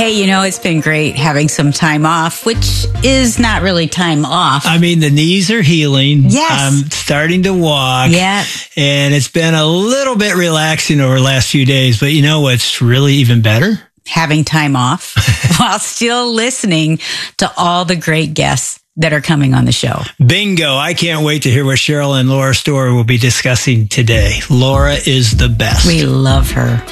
Hey, it's been great having some time off, which is not really time off. I mean, the knees are healing. Yes. I'm starting to walk. Yeah. And it's been a little bit relaxing over the last few days. But you know what's really even better? Having time off while still listening to all the great guests that are coming on the show. Bingo. I can't wait to hear what Cheryl and Laura Story will be discussing today. Laura is the best. We love her.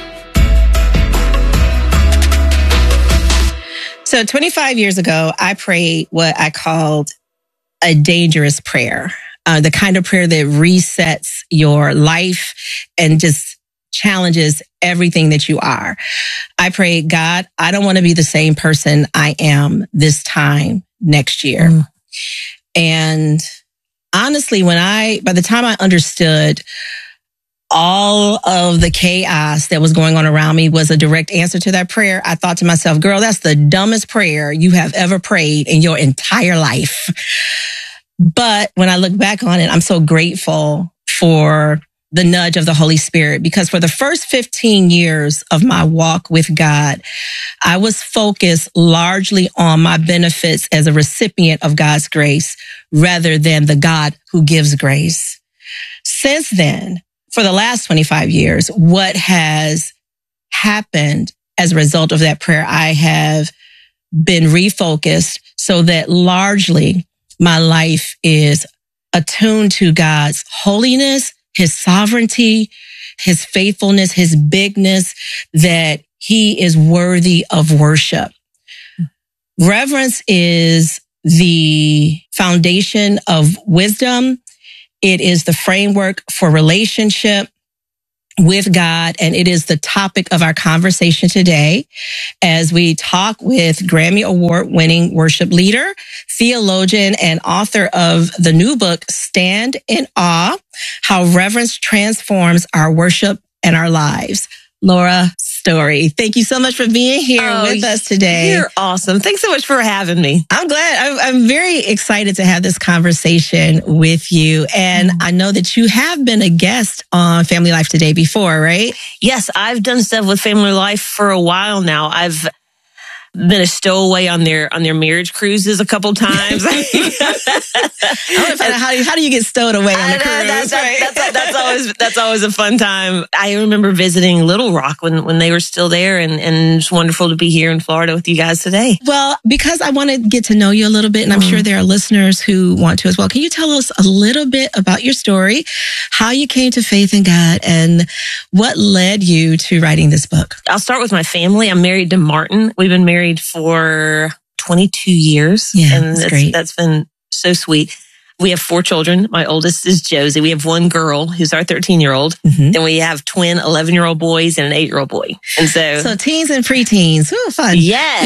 So 25 years ago, I prayed what I called a dangerous prayer, the kind of prayer that resets your life and just challenges everything that you are. I prayed, God, I don't want to be the same person I am this time next year. And honestly, by the time I understood all of the chaos that was going on around me was a direct answer to that prayer, I thought to myself, girl, that's the dumbest prayer you have ever prayed in your entire life. But when I look back on it, I'm so grateful for the nudge of the Holy Spirit, because for the first 15 years of my walk with God, I was focused largely on my benefits as a recipient of God's grace rather than the God who gives grace. Since then, for the last 25 years, what has happened as a result of that prayer, I have been refocused so that largely my life is attuned to God's holiness, His sovereignty, His faithfulness, His bigness, that He is worthy of worship. Reverence is the foundation of wisdom. It is the framework for relationship with God, and it is the topic of our conversation today as we talk with Grammy Award-winning worship leader, theologian, and author of the new book, Stand in Awe: How Reverence Transforms Our Worship and Our Lives. Laura Story, thank you so much for being here with us today. You're awesome. Thanks so much for having me. I'm glad. I'm very excited to have this conversation with you. And I know that you have been a guest on Family Life Today before, right? Yes, I've done stuff with Family Life for a while now. I've been a stowaway on their marriage cruises a couple times. I want to find out how do you get stowed away on the cruise? That's always a fun time. I remember visiting Little Rock when they were still there, and it's wonderful to be here in Florida with you guys today. Well, because I want to get to know you a little bit, and I'm sure there are listeners who want to as well. Can you tell us a little bit about your story, how you came to faith in God, and what led you to writing this book? I'll start with my family. I'm married to Martin. We've been married for 22 years. Yeah, and that's great. That's been so sweet. We have 4 children. My oldest is Josie. We have one girl who's our 13-year-old. Mm-hmm. Then we have twin 11-year-old boys and an 8-year-old boy. And so teens and preteens. Ooh, fun. Yeah.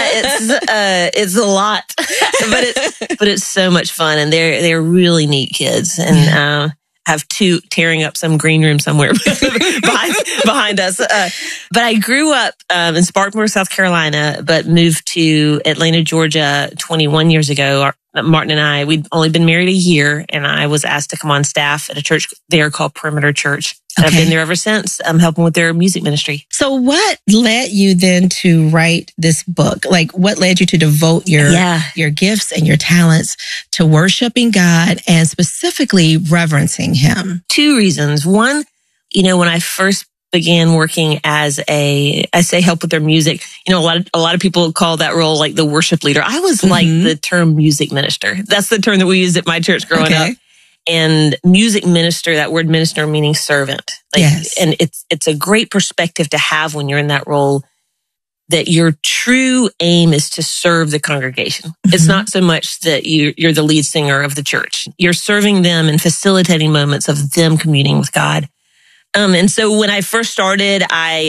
It's a lot, but it's so much fun, and they're really neat kids, and have 2 tearing up some green room somewhere behind us. But I grew up in Spartanburg, South Carolina, but moved to Atlanta, Georgia 21 years ago. Martin and I, we'd only been married a year, and I was asked to come on staff at a church there called Perimeter Church. And I've been there ever since. I'm helping with their music ministry. So what led you then to write this book? Like, what led you to devote your gifts and your talents to worshiping God and specifically reverencing Him? 2 reasons. One, when I first began working as I say help with their music, a lot of people call that role like the worship leader. I was like the term music minister. That's the term that we used at my church growing up. And music minister, that word minister meaning servant. And it's a great perspective to have when you're in that role, that your true aim is to serve the congregation. Mm-hmm. It's not so much that you're the lead singer of the church. You're serving them and facilitating moments of them communing with God. And so when I first started,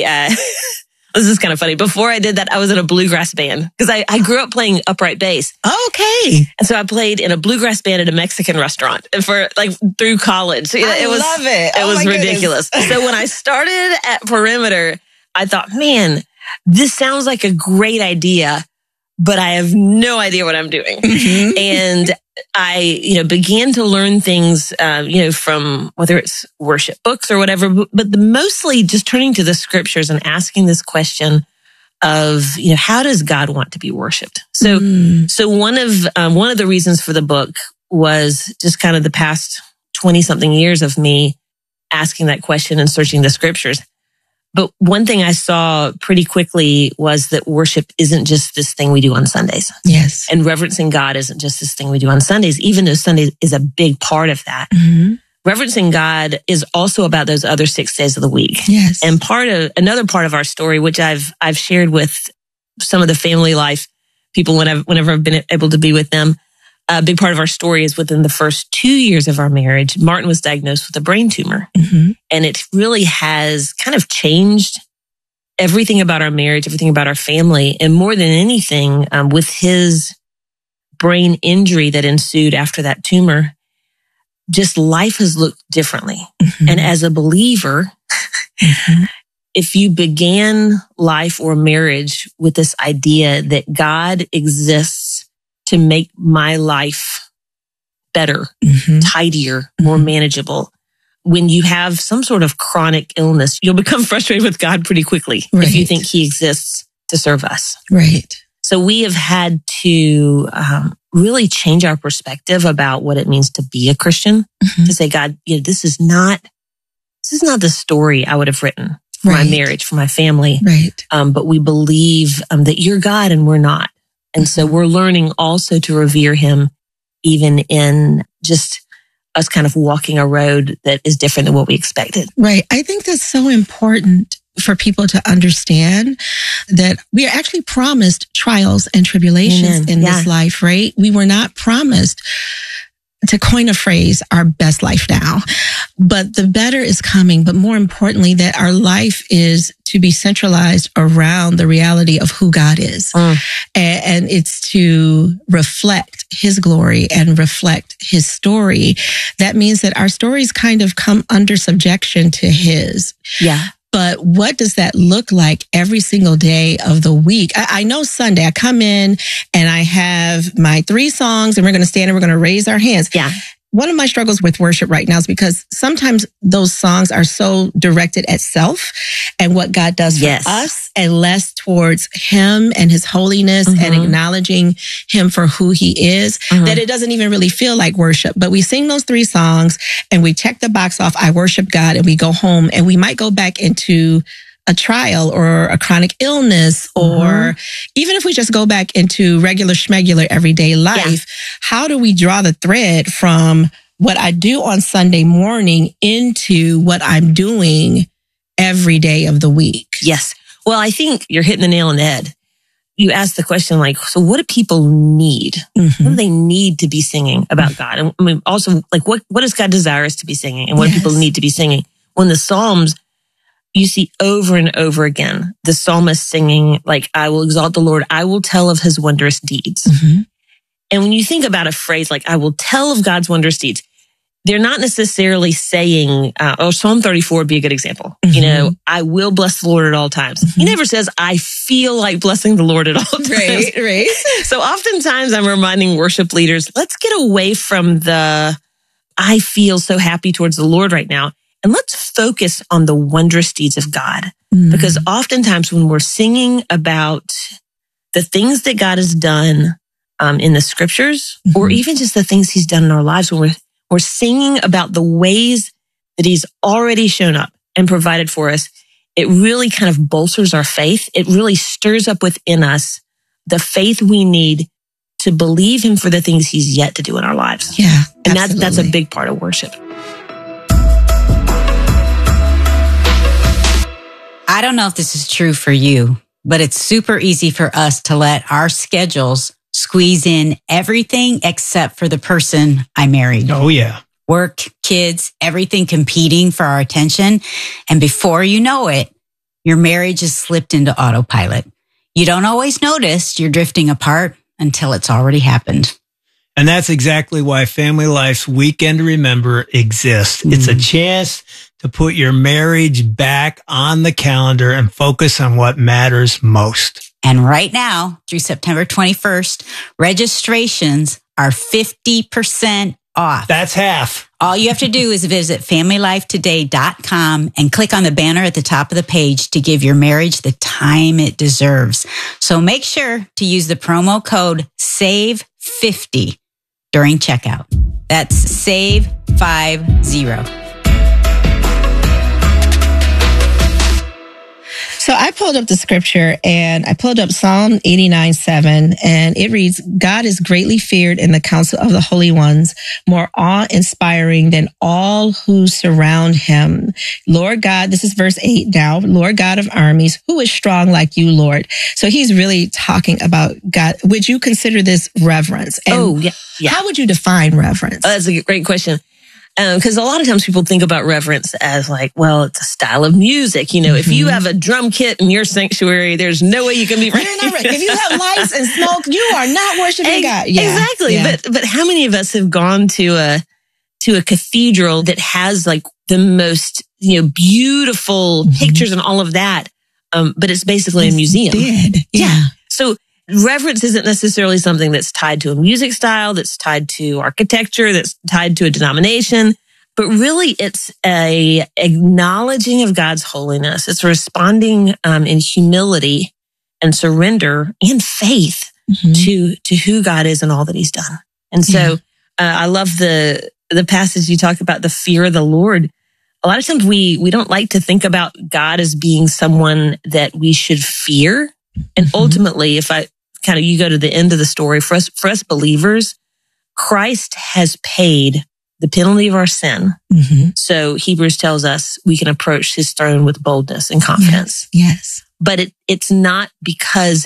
this is kind of funny. Before I did that, I was in a bluegrass band because I grew up playing upright bass. Okay. And so I played in a bluegrass band at a Mexican restaurant for through college. I love it. It was ridiculous. So when I started at Perimeter, I thought, man, this sounds like a great idea, but I have no idea what I'm doing. Mm-hmm. And I, began to learn things, from whether it's worship books or whatever, but mostly just turning to the scriptures and asking this question of, how does God want to be worshiped? So one of the reasons for the book was just kind of the past 20 something years of me asking that question and searching the scriptures. But one thing I saw pretty quickly was that worship isn't just this thing we do on Sundays. Yes. And reverencing God isn't just this thing we do on Sundays, even though Sunday is a big part of that. Reverencing God is also about those other 6 days of the week. Yes. And another part of our story, which I've shared with some of the family life people whenever I've been able to be with them. A big part of our story is within the first 2 years of our marriage, Martin was diagnosed with a brain tumor. And it really has kind of changed everything about our marriage, everything about our family. And more than anything, with his brain injury that ensued after that tumor, just life has looked differently. And as a believer, if you began life or marriage with this idea that God exists to make my life better, tidier, more manageable, when you have some sort of chronic illness, you'll become frustrated with God pretty quickly if you think he exists to serve us. Right. So we have had to really change our perspective about what it means to be a Christian, to say, God, this is not the story I would have written for my marriage, for my family. Right. But we believe that you're God and we're not. And so we're learning also to revere him even in just us kind of walking a road that is different than what we expected. Right. I think that's so important for people to understand that we are actually promised trials and tribulations in this life, right? We were not promised, to coin a phrase, our best life now, but the better is coming. But more importantly, that our life is to be centralized around the reality of who God is. And it's to reflect his glory and reflect his story. That means that our stories kind of come under subjection to his. Yeah. But what does that look like every single day of the week? I know Sunday, I come in and I have my 3 songs and we're going to stand and we're going to raise our hands. Yeah. One of my struggles with worship right now is because sometimes those songs are so directed at self and what God does for us and less towards him and his holiness and acknowledging him for who he is, that it doesn't even really feel like worship. But we sing those 3 songs and we check the box off, I worship God, and we go home and we might go back into a trial or a chronic illness, or even if we just go back into regular schmegular everyday life, how do we draw the thread from what I do on Sunday morning into what I'm doing every day of the week? Yes. Well, I think you're hitting the nail on the head. You asked the question, like, so what do people need? What do they need to be singing about God? And I mean, also, like, what does God desire us to be singing? And what do people need to be singing? When the Psalms, you see over and over again, the psalmist singing, like, I will exalt the Lord. I will tell of his wondrous deeds. And when you think about a phrase like, I will tell of God's wondrous deeds, they're not necessarily saying, Psalm 34 would be a good example. I will bless the Lord at all times. He never says, I feel like blessing the Lord at all times. Right. So oftentimes I'm reminding worship leaders, let's get away from the, I feel so happy towards the Lord right now. And let's focus on the wondrous deeds of God. Because oftentimes when we're singing about the things that God has done in the scriptures, or even just the things he's done in our lives, when we're singing about the ways that he's already shown up and provided for us, it really kind of bolsters our faith. It really stirs up within us the faith we need to believe him for the things he's yet to do in our lives. Yeah, and that's a big part of worship. I don't know if this is true for you, but it's super easy for us to let our schedules squeeze in everything except for the person I married. Oh, yeah. Work, kids, everything competing for our attention. And before you know it, your marriage has slipped into autopilot. You don't always notice you're drifting apart until it's already happened. And that's exactly why Family Life's Weekend to Remember exists. It's a chance to put your marriage back on the calendar and focus on what matters most. And right now, through September 21st, registrations are 50% off. That's half. All you have to do is visit familylifetoday.com and click on the banner at the top of the page to give your marriage the time it deserves. So make sure to use the promo code SAVE50 during checkout. That's SAVE50. So I pulled up the scripture and I pulled up Psalm 89:7, and it reads, God is greatly feared in the council of the holy ones, more awe-inspiring than all who surround him. Lord God, this is verse 8 now, Lord God of armies, who is strong like you, Lord? So he's really talking about God. Would you consider this reverence? And yeah. How would you define reverence? That's a great question. Because a lot of times people think about reverence as like, well, it's a style of music. You know, if you have a drum kit in your sanctuary, there's no way you can be. If you have lights and smoke, you are not worshiping God. Yeah, exactly. Yeah. But how many of us have gone to a cathedral that has like the most, beautiful pictures and all of that, but it's basically a museum. Dead. Yeah. So reverence isn't necessarily something that's tied to a music style, that's tied to architecture, that's tied to a denomination, but really it's a acknowledging of God's holiness. It's responding in humility and surrender and faith to who God is and all that he's done. And so I love the passage you talk about, the fear of the Lord. A lot of times we don't like to think about God as being someone that we should fear. And ultimately, if you go to the end of the story, for us believers, Christ has paid the penalty of our sin. So Hebrews tells us we can approach his throne with boldness and confidence. Yes. But it's not because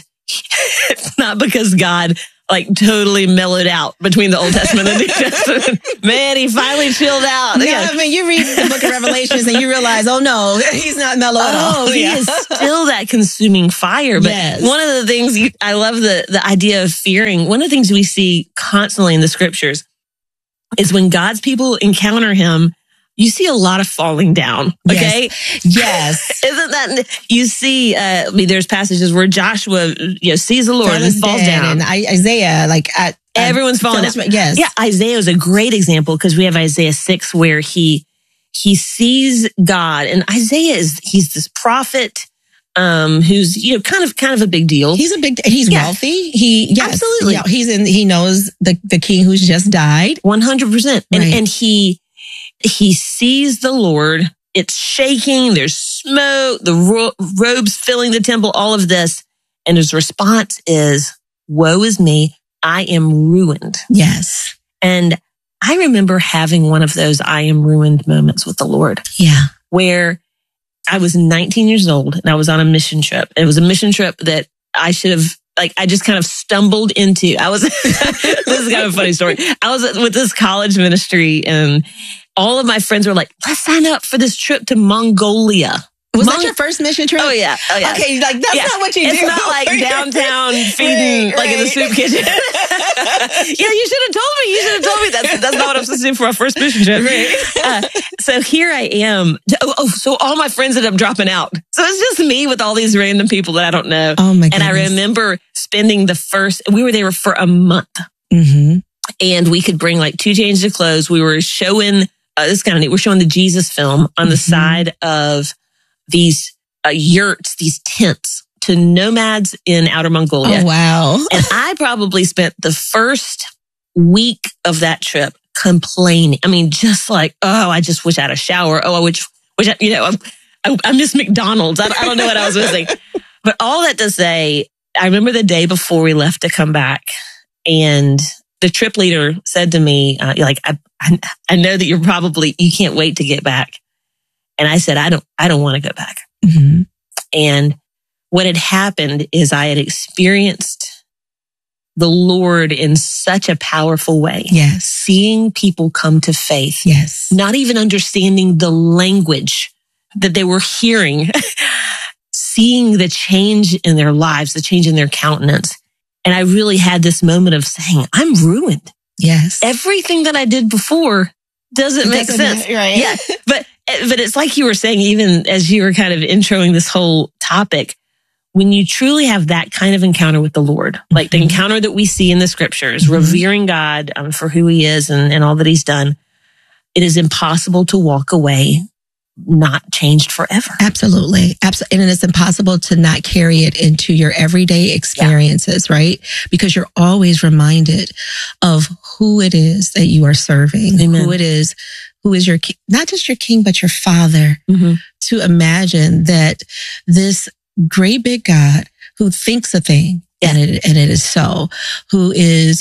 God like totally mellowed out between the Old Testament and the New Testament. Man, he finally chilled out. No, I mean, you read the book of Revelations and you realize, oh no, he's not mellow at all. He is still that consuming fire. But one of the things I love the idea of fearing. One of the things we see constantly in the scriptures is when God's people encounter him, you see a lot of falling down. Okay. Yes. Isn't that, you see, there's passages where Joshua, sees the Lord and falls down. And Isaiah, everyone's falling down. Yes. Yeah. Isaiah is a great example because we have Isaiah 6 where he sees God, and Isaiah he's this prophet, who's, kind of a big deal. He's wealthy. Absolutely. He knows the king who's just died. 100%. And he sees the Lord. It's shaking. There's smoke. The robes filling the temple, all of this. And his response is, woe is me. I am ruined. Yes. And I remember having one of those I am ruined moments with the Lord. Yeah. Where I was 19 years old and I was on a mission trip. It was a mission trip that I should have, I just kind of stumbled into. This is kind of a funny story. I was with this college ministry and all of my friends were like, let's sign up for this trip to Mongolia. Was that your first mission trip? Oh, yeah. Okay, that's not what you do. It's not like downtown feeding, in the soup kitchen. Yeah, you should have told me. That's not what I'm supposed to do for our first mission trip. So here I am. So all my friends ended up dropping out. So it's just me with all these random people that I don't know. Oh, my goodness. And I remember spending we were there for a month. And we could bring 2 changes of clothes. We were showing, this is kind of neat, we're showing the Jesus film on the side of these yurts, these tents to nomads in Outer Mongolia. Oh, wow. And I probably spent the first week of that trip complaining. I mean, just I just wish I had a shower. Oh, I wish I miss McDonald's. I don't know what I was missing. But all that to say, I remember the day before we left to come back, and the trip leader said to me, I know that you can't wait to get back. And I said, I don't want to go back. And what had happened is I had experienced the Lord in such a powerful way. Yes. Seeing people come to faith. Yes. Not even understanding the language that they were hearing. Seeing the change in their lives, the change in their countenance. And I really had this moment of saying, I'm ruined. Yes. Everything that I did before doesn't make sense. Right. Yeah. But it's like you were saying, even as you were kind of introing this whole topic, when you truly have that kind of encounter with the Lord, like the encounter that we see in the scriptures, revering God for who he is and all that he's done, it is impossible to walk away not changed forever. Absolutely. And it's impossible to not carry it into your everyday experiences, right? Because you're always reminded of who it is that you are serving, Amen. who is your king, not just your king, but your father. To imagine that this great big God who thinks a thing, and it is so, who is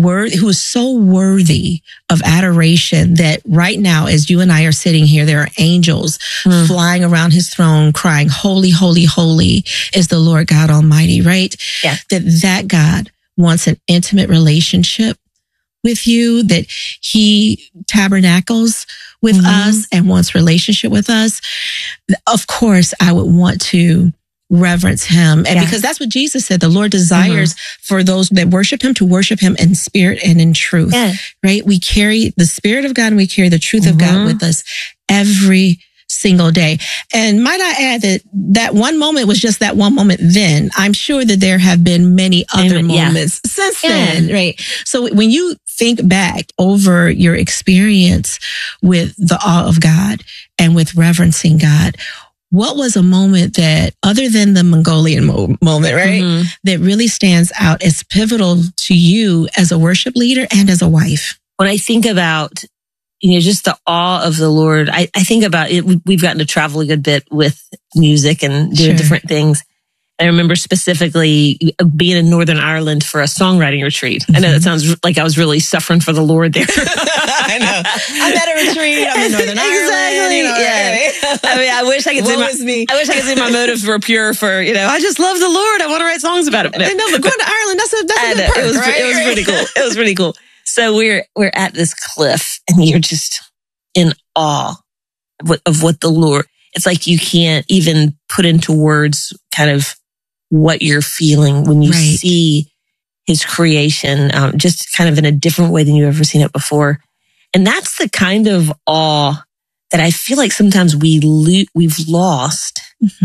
so worthy of adoration that right now, as you and I are sitting here, there are angels flying around his throne crying, holy, holy, holy is the Lord God Almighty, right? Yeah. That God wants an intimate relationship with you, that he tabernacles with us and wants relationship with us. Of course, I would want to reverence him. And because that's what Jesus said, the Lord desires for those that worship him to worship him in spirit and in truth, right? We carry the spirit of God and we carry the truth of God with us every single day. And might I add that one moment was just that one moment then. I'm sure that there have been many other moments since then, right? So when you think back over your experience with the awe of God and with reverencing God, what was a moment that, other than the Mongolian moment, right, that really stands out as pivotal to you as a worship leader and as a wife? When I think about, just the awe of the Lord, I think about it. We've gotten to travel a good bit with music and doing different things. I remember specifically being in Northern Ireland for a songwriting retreat. I know that sounds like I was really suffering for the Lord there. I know. I'm at a retreat. I'm in Northern Ireland. Right? I mean, I wish I could say my motives were pure for, I just love the Lord. I want to write songs about him. No, but going to Ireland, that's a good perk, it was pretty cool. It was really cool. So we're at this cliff and you're just in awe of what the Lord, it's like you can't even put into words kind of what you're feeling when you see his creation, just kind of in a different way than you've ever seen it before. And that's the kind of awe that I feel like sometimes we've lost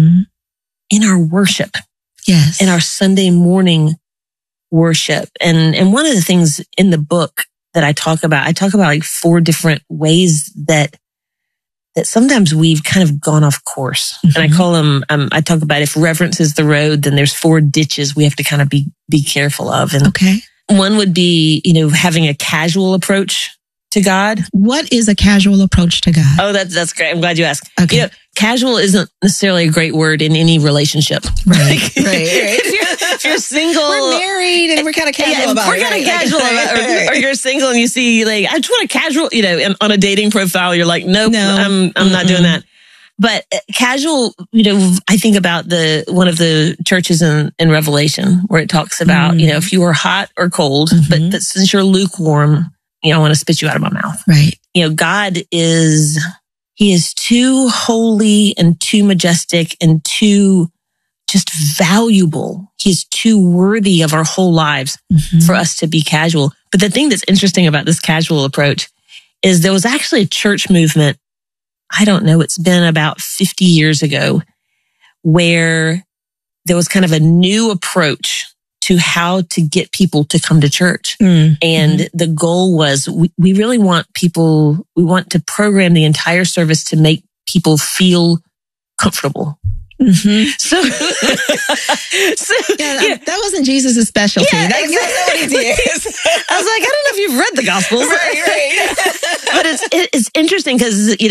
in our worship. Yes. In our Sunday morning worship. And one of the things in the book that I talk about like 4 different ways that sometimes we've kind of gone off course. And I call them, I talk about if reverence is the road, then there's 4 ditches we have to kind of be careful of. And one would be, having a casual approach to God. What is a casual approach to God? Oh, that's great. I'm glad you asked. Okay. Casual isn't necessarily a great word in any relationship. Right. If you're single, we're married and we're kind of casual about it. We're kind of casual about it. Or you're single and you see, like, I just want a casual, on a dating profile, you're like, nope, I'm not doing that. But casual, I think about one of the churches in Revelation where it talks about, if you are hot or cold, but since you're lukewarm, I want to spit you out of my mouth. Right. God he is too holy and too majestic and too just valuable. He's too worthy of our whole lives for us to be casual. But the thing that's interesting about this casual approach is there was actually a church movement, I don't know, it's been about 50 years ago, where there was kind of a new approach to how to get people to come to church. And the goal was we really want we want to program the entire service to make people feel comfortable. So that wasn't Jesus' specialty. That's not what he did. I was like, I don't know if you've read the Gospels. Right. But it's interesting because, and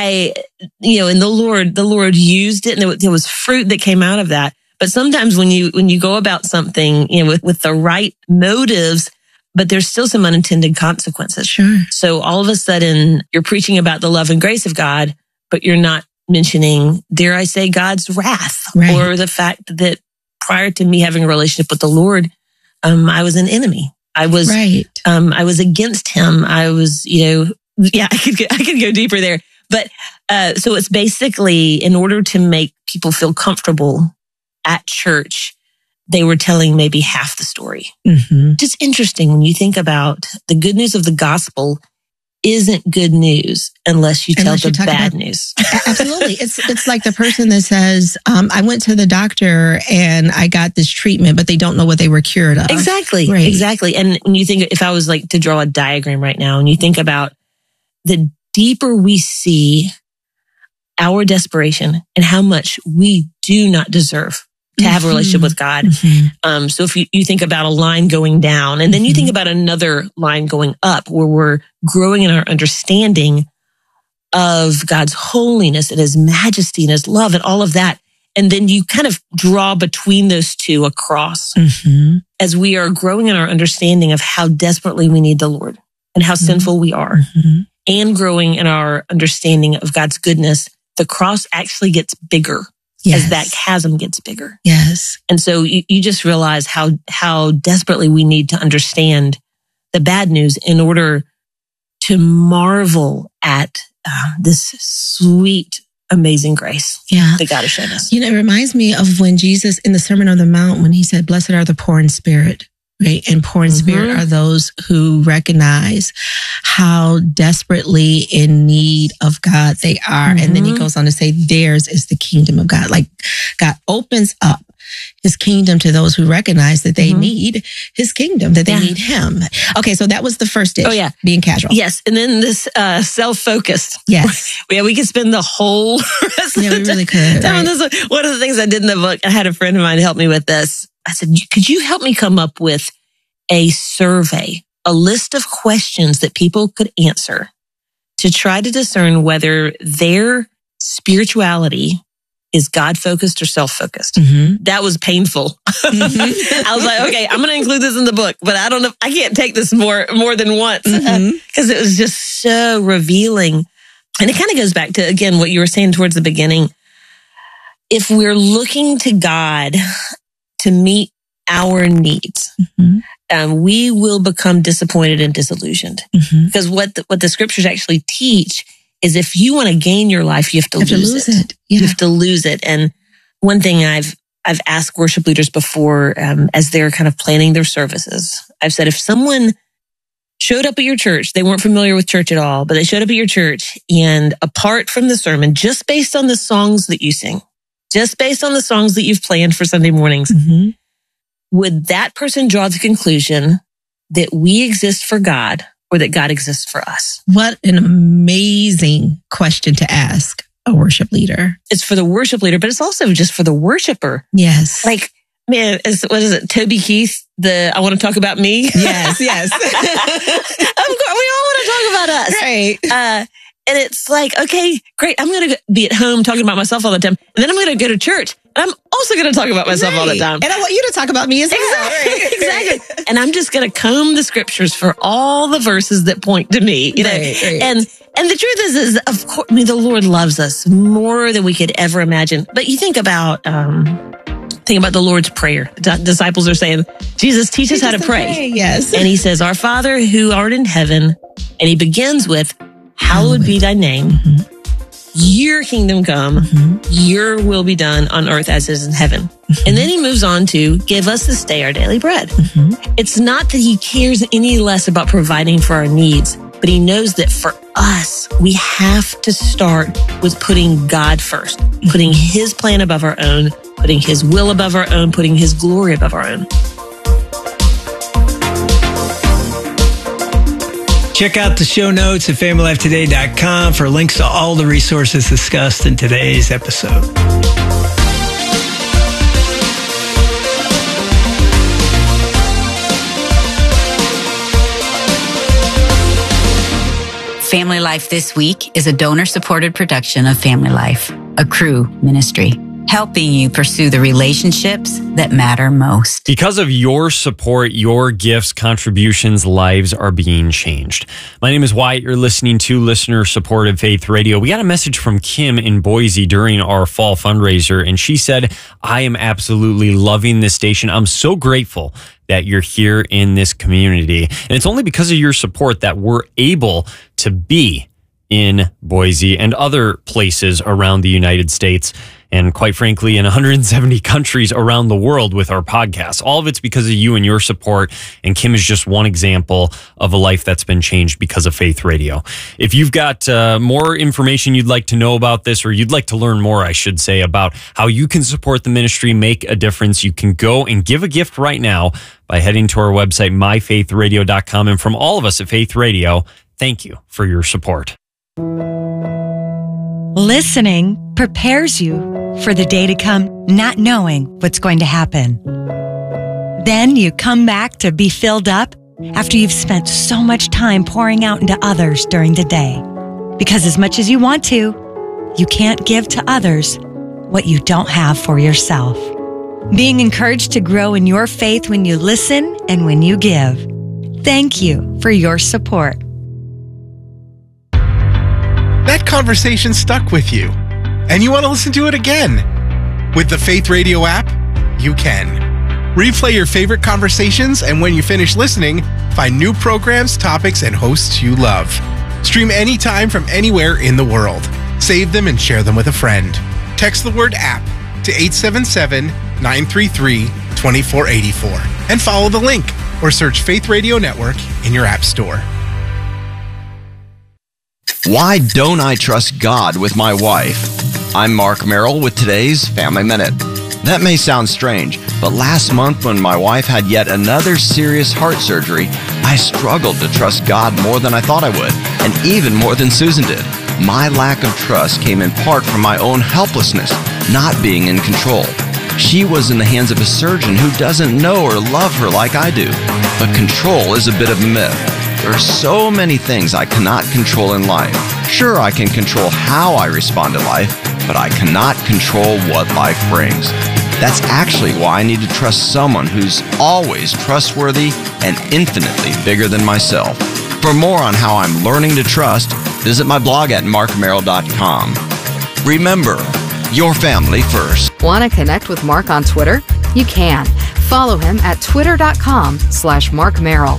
the Lord used it and there was fruit that came out of that. But sometimes when you go about something, with the right motives, but there's still some unintended consequences. Sure. So all of a sudden you're preaching about the love and grace of God, but you're not mentioning, dare I say, God's wrath, or the fact that prior to me having a relationship with the Lord, I was an enemy. I was against him. I was, I could go deeper there. But so it's basically, in order to make people feel comfortable at church, they were telling maybe half the story. Just interesting when you think about the good news of the gospel isn't good news unless you tell Unless you the talk bad about- news. Absolutely. It's like the person that says, I went to the doctor and I got this treatment, but they don't know what they were cured of. Exactly. Right. Exactly. And when you think, if I was like to draw a diagram right now, and you think about the deeper we see our desperation and how much we do not deserve to have a relationship with God. Mhm. So if you think about a line going down, and then you think about another line going up, where we're growing in our understanding of God's holiness and his majesty and his love and all of that. And then you kind of draw between those two a cross Mhm. as we are growing in our understanding of how desperately we need the Lord and how sinful we are, Mhm. and growing in our understanding of God's goodness. The cross actually gets bigger Yes. as that chasm gets bigger. Yes. And so you just realize how desperately we need to understand the bad news in order to marvel at this sweet, amazing grace Yeah. that God has shown us. You know, it reminds me of when Jesus in the Sermon on the Mount, when he said, "Blessed are the poor in spirit," right? And poor in spirit are those who recognize how desperately in need of God they are. And then he goes on to say, theirs is the kingdom of God. Like God opens up his kingdom to those who recognize that they need his kingdom, that they need him. Okay, so that was the first dish. Oh, yeah. Being casual. Yes. And then this self-focused. Yes. Yeah, we could spend the whole rest Yeah, of we the really time could. on Right? this. One of the things I did in the book, I had a friend of mine help me with this. I said, could you help me come up with a survey, a list of questions that people could answer to try to discern whether their spirituality is God-focused or self-focused? Mhm. That was painful. I was like, okay, I'm going to include this in the book, but I don't know, I can't take this more than once, because it was just so revealing. And it kind of goes back to, again, what you were saying towards the beginning. If we're looking to God to meet our needs, we will become disappointed and disillusioned. Because what the scriptures actually teach is, if you want to gain your life, you have to lose it. Yeah. You have to lose it. And one thing I've asked worship leaders before, as they're kind of planning their services, I've said, if someone showed up at your church, they weren't familiar with church at all, but they showed up at your church, and apart from the sermon, just based on the songs that you sing, just based on the songs that you've planned for Sunday mornings, would that person draw the conclusion that we exist for God or that God exists for us? What an amazing question to ask a worship leader. It's for the worship leader, but it's also just for the worshiper. Yes. Like, man, what is it? Toby Keith, I want to talk about me. Yes, yes. Of course, we all want to talk about us. Right. And it's like, okay, great. I'm going to be at home talking about myself all the time. And then I'm going to go to church. And I'm also going to talk about myself all the time. And I want you to talk about me as well. Exactly. Exactly. And I'm just going to comb the scriptures for all the verses that point to me. You know? Right. And the truth is, of course, I mean, the Lord loves us more than we could ever imagine. But you think about the Lord's Prayer. The disciples are saying, Jesus, teach us how to pray. Yes. And he says, Our Father who art in heaven. And he begins with, hallowed be thy name. Your kingdom come. Your will be done on earth as is in heaven. And then he moves on to, give us this day our daily bread. It's not that he cares any less about providing for our needs, but he knows that for us, we have to start with putting God first, putting his plan above our own, putting his will above our own, putting his glory above our own. Check out the show notes at familylifetoday.com for links to all the resources discussed in today's episode. Family Life This Week is a donor-supported production of Family Life, a Cru ministry, helping you pursue the relationships that matter most. Because of your support, your gifts, contributions, lives are being changed. My name is Wyatt. You're listening to Listener-Supported Faith Radio. We got a message from Kim in Boise during our fall fundraiser, and she said, I am absolutely loving this station. I'm so grateful that you're here in this community. And it's only because of your support that we're able to be in Boise and other places around the United States. and quite frankly, in 170 countries around the world with our podcast. All of it's because of you and your support. And Kim is just one example of a life that's been changed because of Faith Radio. If you've got more information you'd like to know about this, or you'd like to learn more, I should say, about how you can support the ministry, make a difference, you can go and give a gift right now by heading to our website, myfaithradio.com. And from all of us at Faith Radio, thank you for your support. Listening prepares you for the day to come, not knowing what's going to happen. Then you come back to be filled up after you've spent so much time pouring out into others during the day. Because as much as you want to, you can't give to others what you don't have for yourself. Being encouraged to grow in your faith when you listen and when you give. Thank you for your support. That conversation stuck with you, and you want to listen to it again. With the Faith Radio app, you can. Replay your favorite conversations, and when you finish listening, find new programs, topics, and hosts you love. Stream anytime from anywhere in the world. Save them and share them with a friend. Text the word app to 877-933-2484 and follow the link, or search Faith Radio Network in your app store. Why don't I trust God with my wife? I'm Mark Merrill with today's Family Minute. That may sound strange, but last month when my wife had yet another serious heart surgery, I struggled to trust God more than I thought I would, and even more than Susan did. My lack of trust came in part from my own helplessness, not being in control. She was in the hands of a surgeon who doesn't know or love her like I do. But control is a bit of a myth. There are so many things I cannot control in life. Sure, I can control how I respond to life, but I cannot control what life brings. That's actually why I need to trust someone who's always trustworthy and infinitely bigger than myself. For more on how I'm learning to trust, visit my blog at markmerrill.com. Remember, your family first. Want to connect with Mark on Twitter? You can. Follow him at twitter.com/markmerrill.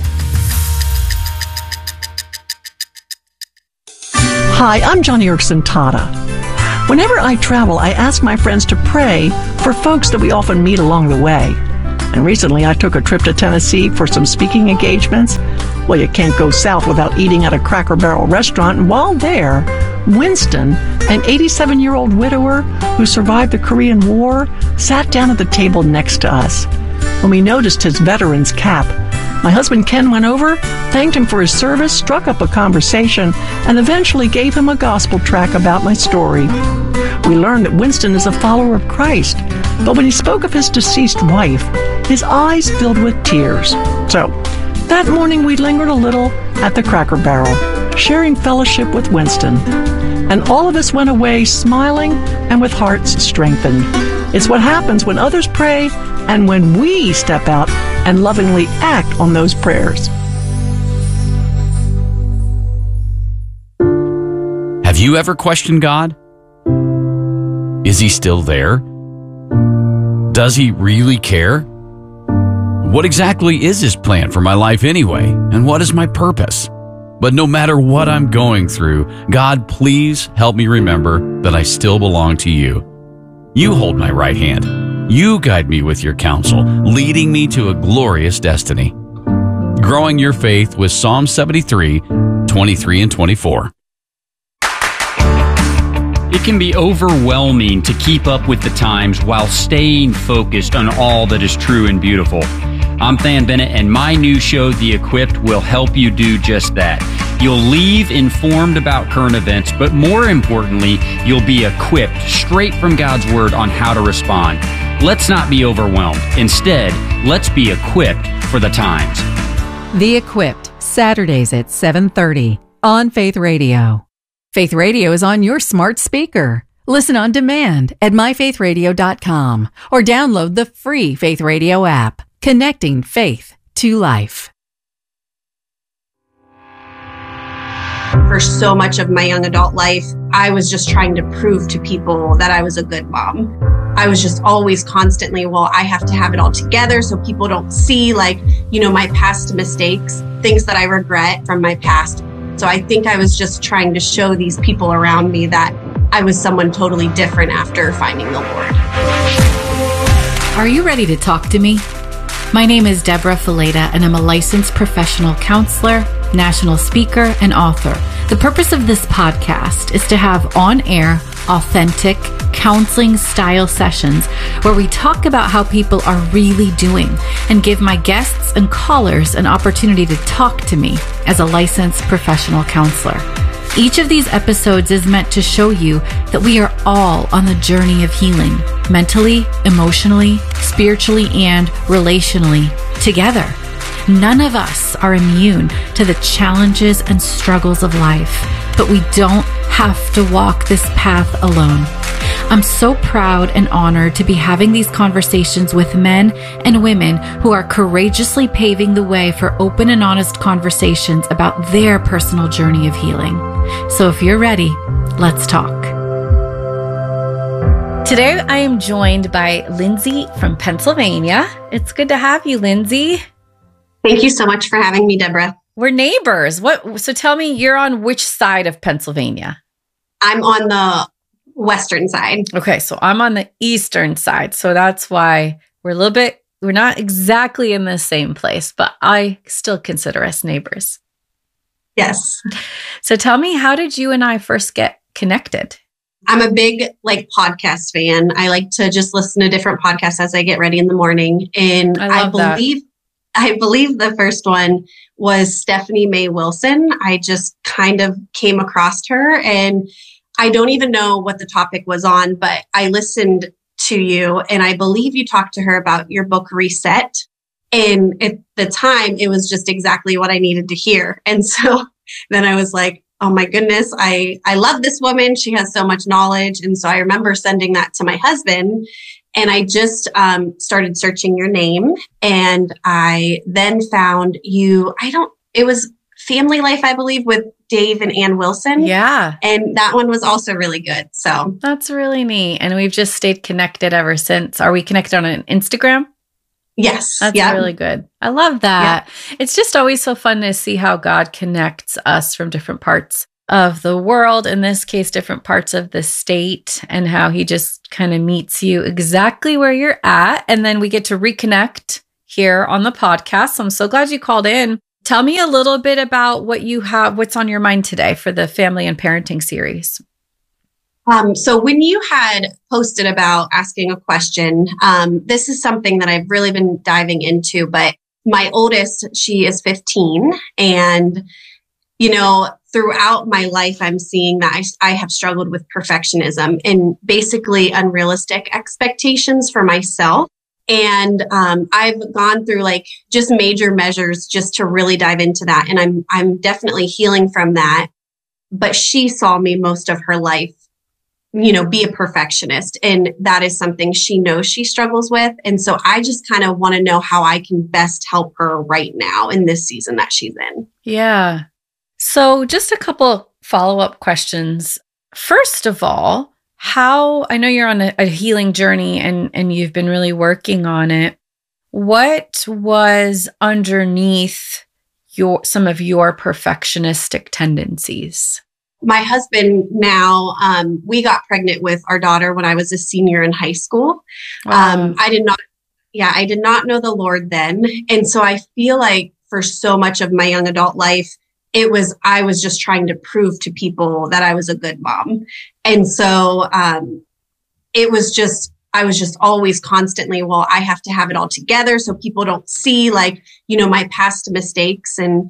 Hi, I'm Johnny Erickson Tata. Whenever I travel, I ask my friends to pray for folks that we often meet along the way. And recently I took a trip to Tennessee for some speaking engagements. Well, you can't go south without eating at a Cracker Barrel restaurant. And while there, Winston, an 87-year-old widower who survived the Korean War, sat down at the table next to us. When we noticed his veteran's cap, my husband Ken went over, thanked him for his service, struck up a conversation, and eventually gave him a gospel track about my story. We learned that Winston is a follower of Christ, but when he spoke of his deceased wife, his eyes filled with tears. So, that morning we lingered a little at the Cracker Barrel, sharing fellowship with Winston. And all of us went away smiling and with hearts strengthened. It's what happens when others pray and when we step out and lovingly act on those prayers. Have you ever questioned God? Is he still there? Does he really care? What exactly is his plan for my life anyway? And what is my purpose? But no matter what I'm going through, God, please help me remember that I still belong to you. You hold my right hand. You guide me with your counsel, leading me to a glorious destiny. Growing your faith with Psalm 73, 23 and 24. It can be overwhelming to keep up with the times while staying focused on all that is true and beautiful. I'm Than Bennett, and my new show, The Equipped, will help you do just that. You'll leave informed about current events, but more importantly, you'll be equipped straight from God's Word on how to respond. Let's not be overwhelmed. Instead, let's be equipped for the times. The Equipped, Saturdays at 7:30 on Faith Radio. Faith Radio is on your smart speaker. Listen on demand at myfaithradio.com or download the free Faith Radio app. Connecting faith to life. For so much of my young adult life, I was just trying to prove to people that I was a good mom. I was just always constantly, well, I have to have it all together so people don't see, my past mistakes, things that I regret from my past. So I think I was just trying to show these people around me that I was someone totally different after finding the Lord. Are you ready to talk to me? My name is Deborah Fileta, and I'm a licensed professional counselor, national speaker, and author. The purpose of this podcast is to have on-air, authentic, counseling-style sessions where we talk about how people are really doing and give my guests and callers an opportunity to talk to me as a licensed professional counselor. Each of these episodes is meant to show you that we are all on the journey of healing, mentally, emotionally, spiritually, and relationally, together. None of us are immune to the challenges and struggles of life, but we don't have to walk this path alone. I'm so proud and honored to be having these conversations with men and women who are courageously paving the way for open and honest conversations about their personal journey of healing. So if you're ready, let's talk. Today, I am joined by Lindsay from Pennsylvania. It's good to have you, Lindsay. Thank you so much for having me, Deborah. We're neighbors. So tell me, you're on which side of Pennsylvania? I'm on the western side. Okay, so I'm on the eastern side. So that's why we're not exactly in the same place, but I still consider us neighbors. Yes. So tell me, how did you and I first get connected? I'm a big podcast fan. I like to just listen to different podcasts as I get ready in the morning. And I believe the first one was Stephanie Mae Wilson. I just kind of came across her, and I don't even know what the topic was on, but I listened to you, and I believe you talked to her about your book, Reset. And at the time, it was just exactly what I needed to hear. And so then I was like, oh my goodness, I love this woman. She has so much knowledge. And so I remember sending that to my husband, and I just started searching your name. And I then found you, it was Family Life, I believe, with Dave and Ann Wilson. Yeah. And that one was also really good. So that's really neat. And we've just stayed connected ever since. Are we connected on an Instagram? Yes. That's really good. I love that. Yeah. It's just always so fun to see how God connects us from different parts of the world, in this case, different parts of the state, and how he just kind of meets you exactly where you're at. And then we get to reconnect here on the podcast. So I'm so glad you called in. Tell me a little bit about what's on your mind today for the family and parenting series. So when you had posted about asking a question, this is something that I've really been diving into, but my oldest, she is 15. And, throughout my life, I'm seeing that I have struggled with perfectionism and basically unrealistic expectations for myself. And I've gone through just major measures just to really dive into that. And I'm definitely healing from that. But she saw me most of her life, be a perfectionist. And that is something she knows she struggles with. And so I just kind of want to know how I can best help her right now in this season that she's in. Yeah. So just a couple follow-up questions. First of all, I know you're on a healing journey and you've been really working on it. What was underneath some of your perfectionistic tendencies? My husband now, we got pregnant with our daughter when I was a senior in high school. Wow. I did not know the Lord then. And so I feel like for so much of my young adult life, I was just trying to prove to people that I was a good mom. And so I was just always constantly, I have to have it all together so people don't see my past mistakes and,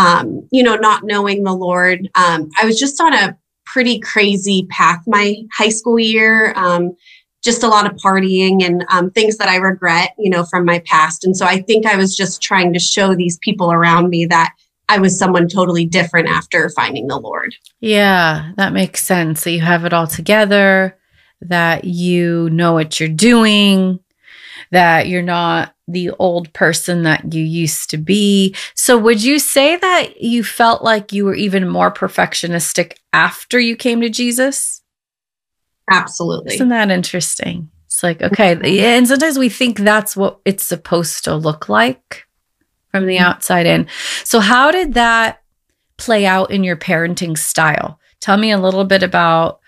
not knowing the Lord. I was just on a pretty crazy path my high school year, just a lot of partying and things that I regret, from my past. And so I think I was just trying to show these people around me that I was someone totally different after finding the Lord. Yeah, that makes sense. So you have it all together, that you know what you're doing, that you're not the old person that you used to be. So would you say that you felt like you were even more perfectionistic after you came to Jesus? Absolutely. Isn't that interesting? It's like, okay. And sometimes we think that's what it's supposed to look like from the outside in. So how did that play out in your parenting style? Tell me a little bit about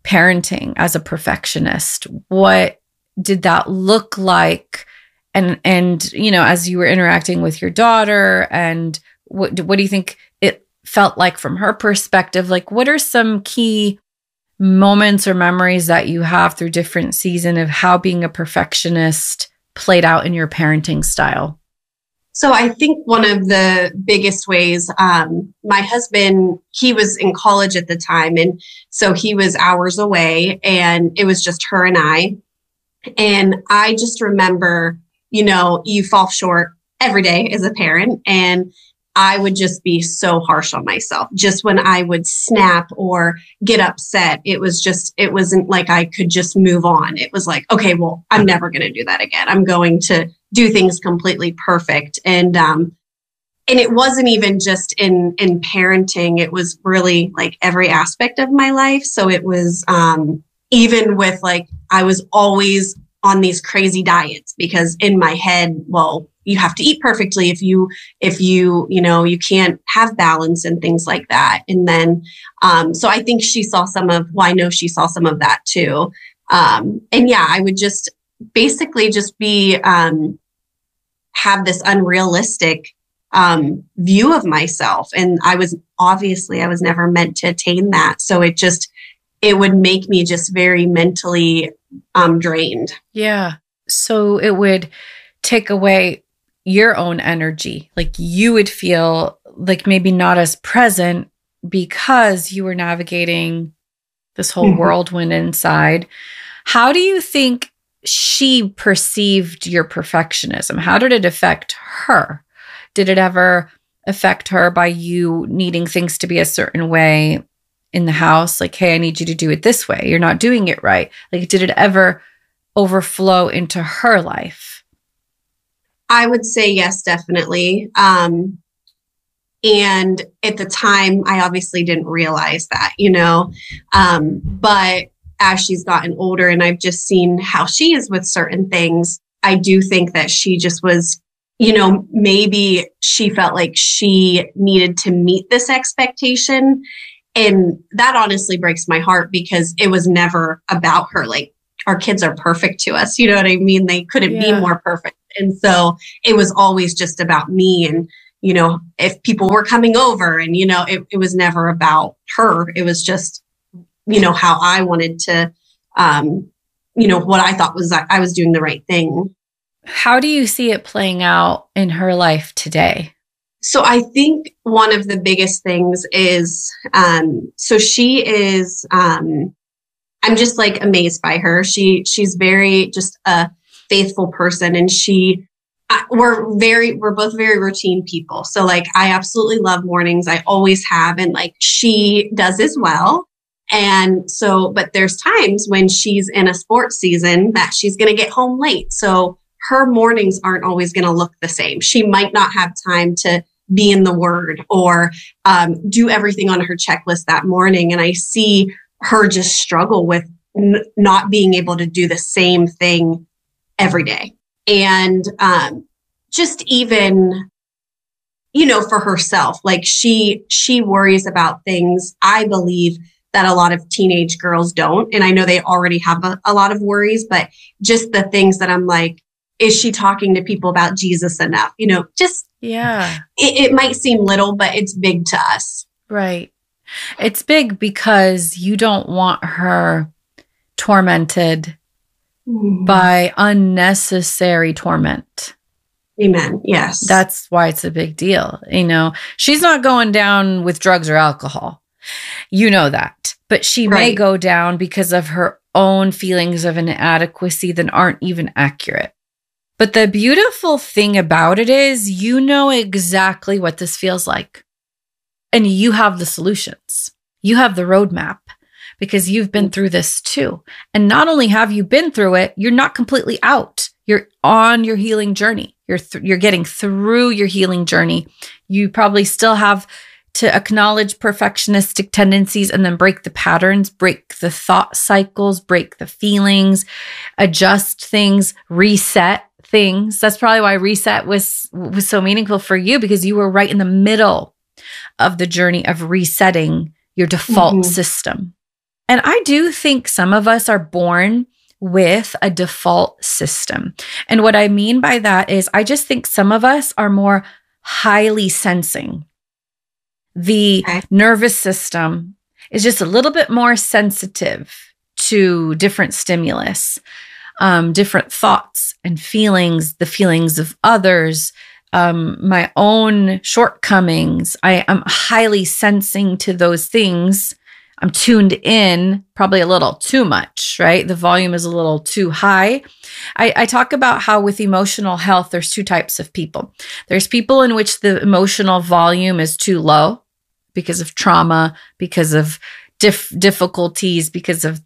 parenting as a perfectionist? What did that look like? And you know, as you were interacting with your daughter, and what do you think it felt like from her perspective? Like, what are some key moments or memories that you have through different seasons of how being a perfectionist played out in your parenting style? So I think one of the biggest ways, my husband, he was in college at the time. And so he was hours away and it was just her and I. And I just remember, you know, you fall short every day as a parent. And I would just be so harsh on myself. Just when I would snap or get upset, it wasn't like I could just move on. It was like, okay, well, I'm never going to do that again. I'm going to do things completely perfect. And it wasn't even just in parenting. It was really like every aspect of my life. So it was, even with like, I was always on these crazy diets because in my head, well, you have to eat perfectly if you know, you can't have balance and things like that. And then, so I think I know she saw some of that too. And yeah, I would just basically just be, have this unrealistic, view of myself. And I was never meant to attain that. So it would make me just very mentally, drained. Yeah. So it would take away your own energy. Like you would feel like maybe not as present because you were navigating this whole whirlwind inside. How do you think she perceived your perfectionism? How did it affect her? Did it ever affect her by you needing things to be a certain way in the house? Like, hey, I need you to do it this way. You're not doing it right. Like, did it ever overflow into her life? I would say yes, definitely. And at the time, I obviously didn't realize that, you know, but as she's gotten older and I've just seen how she is with certain things, I do think that she just was, you know, maybe she felt like she needed to meet this expectation. And that honestly breaks my heart because it was never about her. Like, our kids are perfect to us. You know what I mean? They couldn't be more perfect. And so it was always just about me. And, you know, if people were coming over and, you know, it was never about her. It was just, you know, how I wanted to, you know, what I thought was that I was doing the right thing. How do you see it playing out in her life today? So I think one of the biggest things is, so she is, I'm just like amazed by her. She's very just a faithful person, and we're both very routine people. So like, I absolutely love mornings. I always have. And like, she does as well. And so, but there's times when she's in a sports season that she's going to get home late. So her mornings aren't always going to look the same. She might not have time to be in the Word or do everything on her checklist that morning. And I see her just struggle with not being able to do the same thing every day. And just even, you know, for herself, like she worries about things, I believe, that a lot of teenage girls don't. And I know they already have a lot of worries, but just the things that I'm like, is she talking to people about Jesus enough? You know, just, it might seem little, but it's big to us. Right. It's big because you don't want her tormented by unnecessary torment. Amen. Yes. That's why it's a big deal. You know, she's not going down with drugs or alcohol. You know that. But she may go down because of her own feelings of inadequacy that aren't even accurate. But the beautiful thing about it is you know exactly what this feels like. And you have the solutions. You have the roadmap because you've been through this too. And not only have you been through it, you're not completely out. You're on your healing journey. You're getting through your healing journey. You probably still have to acknowledge perfectionistic tendencies and then break the patterns, break the thought cycles, break the feelings, adjust things, reset things. That's probably why reset was so meaningful for you, because you were right in the middle of the journey of resetting your default system. And I do think some of us are born with a default system. And what I mean by that is I just think some of us are more highly sensing. The nervous system is just a little bit more sensitive to different stimulus, different thoughts and feelings, the feelings of others, my own shortcomings. I am highly sensing to those things. I'm tuned in probably a little too much, right? The volume is a little too high. I talk about how with emotional health, there's two types of people. There's people in which the emotional volume is too low because of trauma, because of difficulties, because of,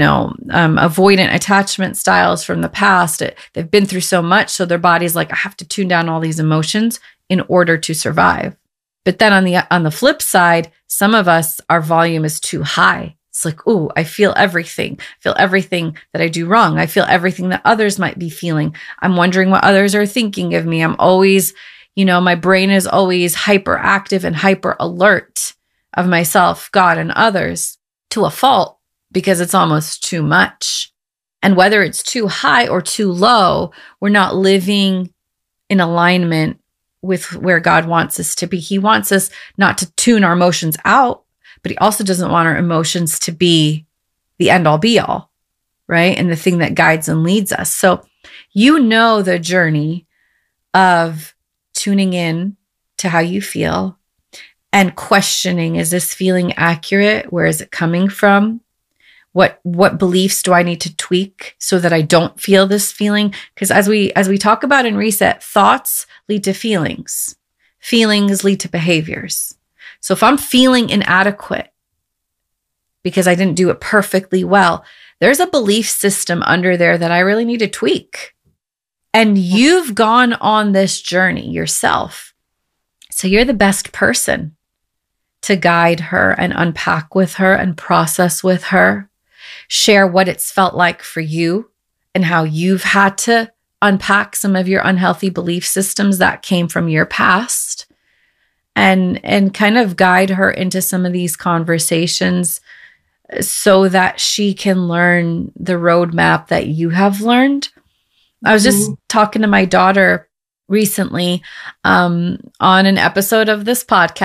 avoidant attachment styles from the past. They've been through so much. So their body's like, I have to tune down all these emotions in order to survive. But then on the flip side, some of us, our volume is too high. It's like, ooh, I feel everything. I feel everything that I do wrong. I feel everything that others might be feeling. I'm wondering what others are thinking of me. I'm always, my brain is always hyperactive and hyper alert of myself, God, and others to a fault because it's almost too much. And whether it's too high or too low, we're not living in alignment with where God wants us to be. He wants us not to tune our emotions out, but he also doesn't want our emotions to be the end all be all, right? And the thing that guides and leads us. So the journey of tuning in to how you feel and questioning, is this feeling accurate? Where is it coming from? What beliefs do I need to tweak so that I don't feel this feeling? Because as we talk about in Reset, thoughts lead to feelings. Feelings lead to behaviors. So if I'm feeling inadequate because I didn't do it perfectly well, there's a belief system under there that I really need to tweak. And you've gone on this journey yourself. So you're the best person to guide her and unpack with her and process with her. Share what it's felt like for you and how you've had to unpack some of your unhealthy belief systems that came from your past, and kind of guide her into some of these conversations so that she can learn the roadmap that you have learned. I was just talking to my daughter recently on an episode of this podcast.